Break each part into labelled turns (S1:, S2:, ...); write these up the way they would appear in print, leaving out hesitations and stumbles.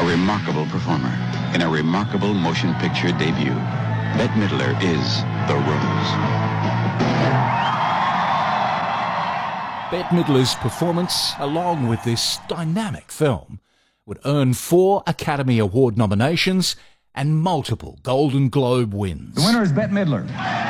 S1: a remarkable performer in a remarkable motion picture debut. Bette Midler is The Rose.
S2: Bette Midler's performance, along with this dynamic film, would earn 4 Academy Award nominations and multiple Golden Globe wins.
S3: The winner is Bette Midler.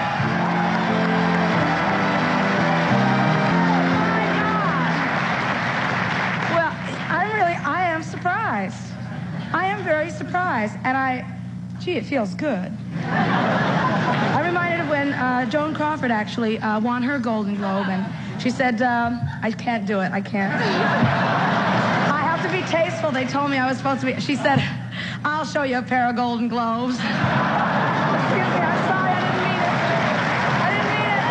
S4: I am very surprised, and gee, it feels good. I'm reminded of when Joan Crawford actually won her Golden Globe, and she said, I can't do it, I can't. I have to be tasteful, they told me I was supposed to be. She said, I'll show you a pair of Golden Globes. Excuse me, I'm sorry, I didn't mean it. I didn't mean it.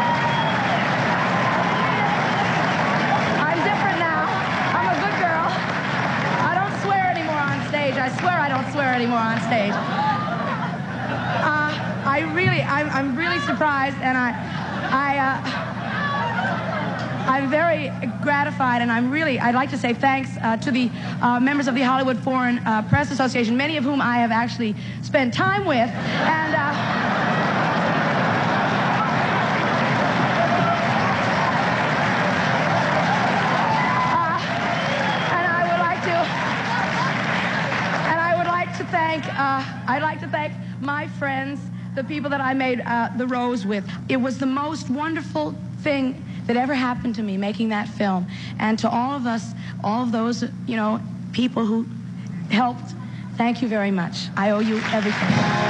S4: I'm different now. I'm a good girl. I don't swear anymore on stage. I swear I don't swear anymore on stage. I'm really surprised, and I'm very gratified, and I'd like to say thanks to the members of the Hollywood Foreign Press Association, many of whom I have actually spent time with, and I'd like to thank my friends, the people that I made The Rose with. It was the most wonderful thing that ever happened to me making that film. And to all of us, all of those, people who helped, thank you very much. I owe you everything.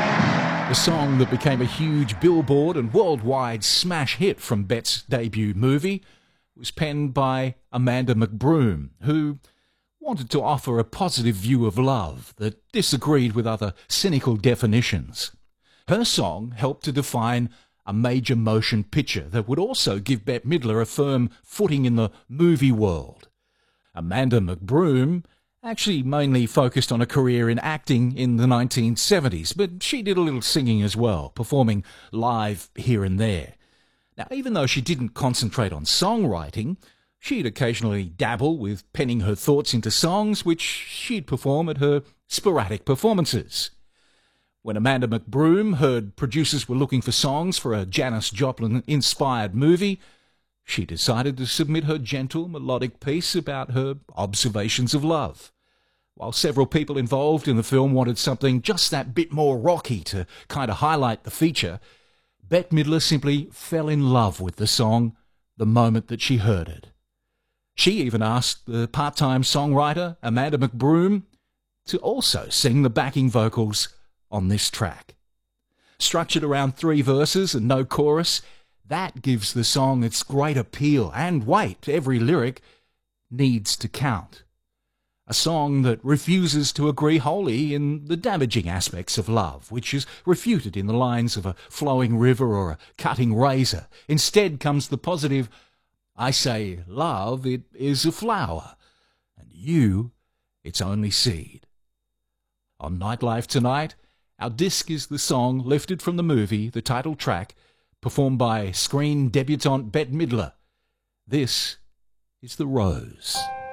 S2: The song that became a huge Billboard and worldwide smash hit from Bette's debut movie was penned by Amanda McBroom, who wanted to offer a positive view of love that disagreed with other cynical definitions. Her song helped to define a major motion picture that would also give Bette Midler a firm footing in the movie world. Amanda McBroom actually mainly focused on a career in acting in the 1970s, but she did a little singing as well, performing live here and there. Now, even though she didn't concentrate on songwriting, she'd occasionally dabble with penning her thoughts into songs, which she'd perform at her sporadic performances. When Amanda McBroom heard producers were looking for songs for a Janis Joplin-inspired movie, she decided to submit her gentle, melodic piece about her observations of love. While several people involved in the film wanted something just that bit more rocky to kind of highlight the feature, Bette Midler simply fell in love with the song the moment that she heard it. She even asked the part-time songwriter, Amanda McBroom, to also sing the backing vocals on this track. Structured around 3 verses and no chorus, that gives the song its great appeal and weight. Every lyric needs to count. A song that refuses to agree wholly in the damaging aspects of love, which is refuted in the lines of a flowing river or a cutting razor. Instead comes the positive, I say, love, it is a flower, and you, its only seed. On Nightlife Tonight, our disc is the song lifted from the movie, the title track, performed by screen debutante Bette Midler. This is The Rose.